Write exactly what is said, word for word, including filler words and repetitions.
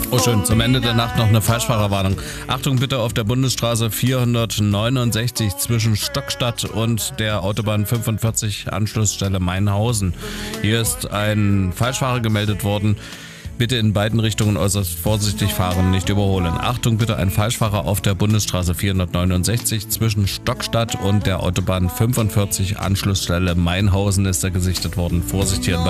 Oh schön, zum Ende der Nacht noch eine Falschfahrerwarnung. Achtung bitte auf der Bundesstraße vierhundertneunundsechzig zwischen Stockstadt und der Autobahn fünfundvierzig Anschlussstelle Mainhausen. Hier ist ein Falschfahrer gemeldet worden. Bitte in beiden Richtungen äußerst vorsichtig fahren, nicht überholen. Achtung bitte, ein Falschfahrer auf der Bundesstraße vierhundertneunundsechzig zwischen Stockstadt und der Autobahn fünfundvierzig Anschlussstelle Mainhausen ist er gesichtet worden. Vorsicht hier in